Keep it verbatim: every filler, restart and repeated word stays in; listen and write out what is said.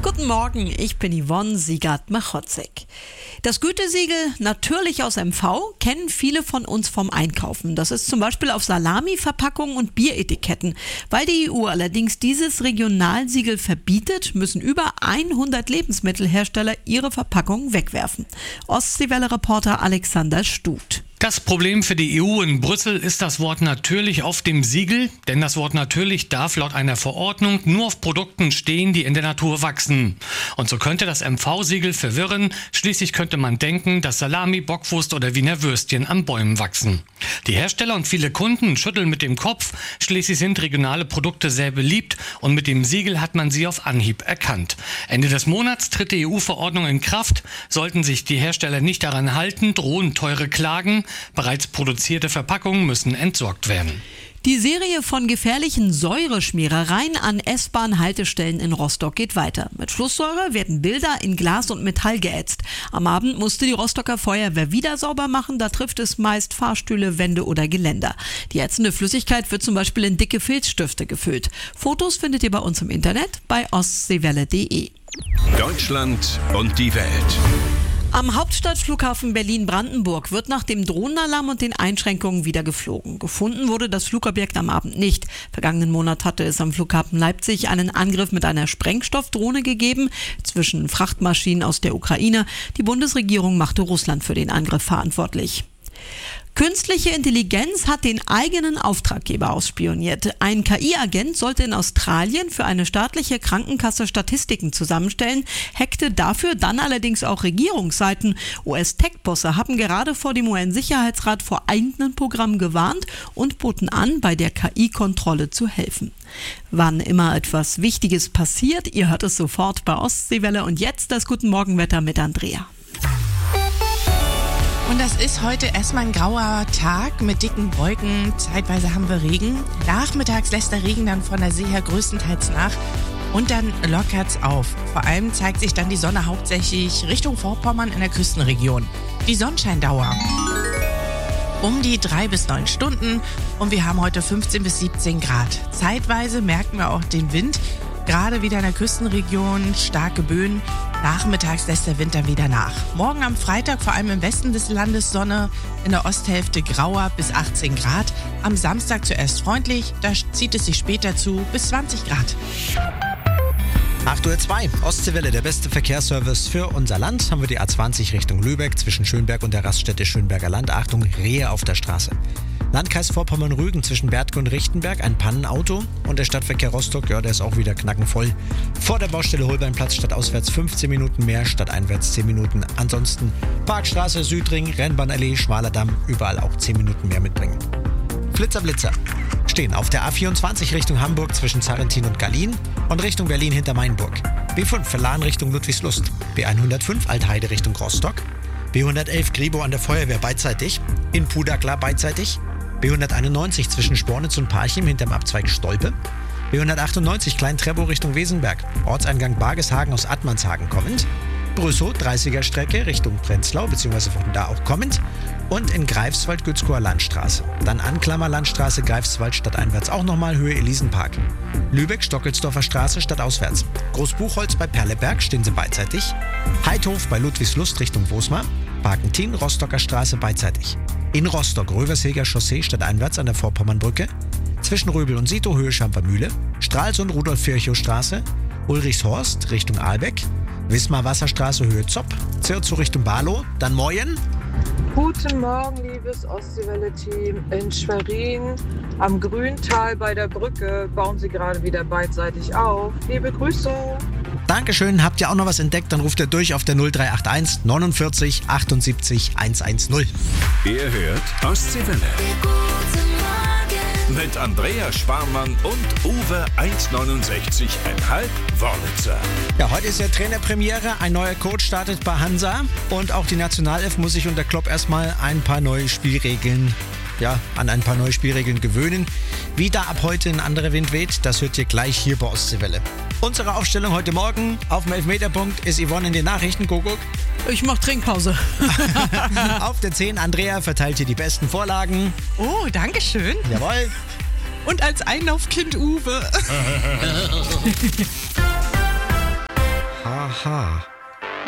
Guten Morgen, ich bin Yvonne Siegert-Machotzek. Das Gütesiegel natürlich aus M V kennen viele von uns vom Einkaufen. Das ist zum Beispiel auf Salami-Verpackungen und Bieretiketten. Weil die E U allerdings dieses Regionalsiegel verbietet, müssen über hundert Lebensmittelhersteller ihre Verpackungen wegwerfen. Ostseewelle-Reporter Alexander Stut. Das Problem für die E U in Brüssel ist das Wort natürlich auf dem Siegel, denn das Wort natürlich darf laut einer Verordnung nur auf Produkten stehen, die in der Natur wachsen. Und so könnte das M V-Siegel verwirren, schließlich könnte man denken, dass Salami, Bockwurst oder Wiener Würstchen an Bäumen wachsen. Die Hersteller und viele Kunden schütteln mit dem Kopf, schließlich sind regionale Produkte sehr beliebt und mit dem Siegel hat man sie auf Anhieb erkannt. Ende des Monats tritt die E U-Verordnung in Kraft, sollten sich die Hersteller nicht daran halten, drohen teure Klagen. Bereits produzierte Verpackungen müssen entsorgt werden. Die Serie von gefährlichen Säureschmierereien an S-Bahn-Haltestellen in Rostock geht weiter. Mit Flusssäure werden Bilder in Glas und Metall geätzt. Am Abend musste die Rostocker Feuerwehr wieder sauber machen. Da trifft es meist Fahrstühle, Wände oder Geländer. Die ätzende Flüssigkeit wird zum Beispiel in dicke Filzstifte gefüllt. Fotos findet ihr bei uns im Internet bei ostseewelle punkt de. Deutschland und die Welt. Am Hauptstadtflughafen Berlin-Brandenburg wird nach dem Drohnenalarm und den Einschränkungen wieder geflogen. Gefunden wurde das Flugobjekt am Abend nicht. Vergangenen Monat hatte es am Flughafen Leipzig einen Angriff mit einer Sprengstoffdrohne gegeben zwischen Frachtmaschinen aus der Ukraine. Die Bundesregierung machte Russland für den Angriff verantwortlich. Künstliche Intelligenz hat den eigenen Auftraggeber ausspioniert. Ein K I-Agent sollte in Australien für eine staatliche Krankenkasse Statistiken zusammenstellen, hackte dafür dann allerdings auch Regierungsseiten. U S-Tech-Bosse haben gerade vor dem U N-Sicherheitsrat vor eigenen Programmen gewarnt und boten an, bei der K I-Kontrolle zu helfen. Wann immer etwas Wichtiges passiert, ihr hört es sofort bei Ostseewelle. Und jetzt das Guten Morgenwetter mit Andrea. Und das ist heute erstmal ein grauer Tag mit dicken Wolken. Zeitweise haben wir Regen. Nachmittags lässt der Regen dann von der See her größtenteils nach. Und dann lockert's auf. Vor allem zeigt sich dann die Sonne hauptsächlich Richtung Vorpommern in der Küstenregion. Die Sonnenscheindauer um die drei bis neun Stunden. Und wir haben heute fünfzehn bis siebzehn Grad. Zeitweise merken wir auch den Wind. Gerade wieder in der Küstenregion starke Böen. Nachmittags lässt der Wind dann wieder nach. Morgen am Freitag vor allem im Westen des Landes Sonne, in der Osthälfte grauer bis achtzehn Grad. Am Samstag zuerst freundlich, da zieht es sich später zu bis zwanzig Grad. acht Uhr zwei, Ostseewelle, der beste Verkehrsservice für unser Land. Haben wir die A zwanzig Richtung Lübeck zwischen Schönberg und der Raststätte Schönberger Land. Achtung, Rehe auf der Straße. Landkreis Vorpommern-Rügen zwischen Bertke und Richtenberg, ein Pannenauto. Und der Stadtverkehr Rostock, ja, der ist auch wieder knackenvoll. Vor der Baustelle Holbeinplatz stadtauswärts fünfzehn Minuten mehr, stadteinwärts zehn Minuten. Ansonsten Parkstraße, Südring, Rennbahnallee, Schmaler Damm, überall auch zehn Minuten mehr mitbringen. Flitzer, Blitzer stehen auf der A vierundzwanzig Richtung Hamburg zwischen Zarrentin und Gallien und Richtung Berlin hinter Mainburg. B fünf Verlan Richtung Ludwigslust, B hundertfünf Altheide Richtung Rostock, B hundertelf Gribo an der Feuerwehr beidseitig, in Pudagla beidseitig, B hunderteinundneunzig zwischen Spornitz und Parchim hinterm Abzweig Stolpe, B hundertachtundneunzig Klein-Treppow Richtung Wesenberg, Ortseingang Bargeshagen aus Attmannshagen kommend, Brüssow dreißiger Strecke Richtung Prenzlau bzw. von da auch kommend und in Greifswald Gützkower Landstraße. Dann Anklammer Landstraße Greifswald stadteinwärts auch nochmal Höhe Elisenpark. Lübeck Stockelsdorfer Straße stadtauswärts. Großbuchholz bei Perleberg stehen sie beidseitig. Heidhof bei Ludwigslust Richtung Wosmar. Parkentin Rostocker Straße beidseitig. In Rostock Röverseger Chaussee stadteinwärts an der Vorpommernbrücke. Zwischen Röbel und Sito Höhe Schampermühle. Stralsund Rudolf-Virchow Straße. Ulrichshorst Richtung Ahlbeck. Wismar Wasserstraße Höhe Zopp. Zirzow Richtung Barlow. Dann Moyen. Guten Morgen, liebes Ostseewelle-Team. In Schwerin am Grüntal bei der Brücke bauen sie gerade wieder beidseitig auf. Liebe Grüße. Dankeschön. Habt ihr auch noch was entdeckt? Dann ruft ihr durch auf der null drei acht eins neunundvierzig achtundsiebzig hundertzehn. Ihr hört Ostseewelle. Mit Andrea Sparmann und Uwe eins neunundsechzig Komma fünf Wörlitzer. Ja, heute ist ja Trainerpremiere. Ein neuer Coach startet bei Hansa. Und auch die Nationalelf muss sich unter Klopp erstmal ein paar neue Spielregeln, ja, an ein paar neue Spielregeln gewöhnen. Wie da ab heute ein anderer Wind weht, das hört ihr gleich hier bei Ostseewelle. Unsere Aufstellung heute Morgen auf dem Elfmeterpunkt ist Yvonne in den Nachrichten. Kuckuck. Ich mach Trinkpause. Auf der zehn, Andrea verteilt hier die besten Vorlagen. Oh, danke schön. Jawohl. Und als Einlaufkind Uwe. Aha.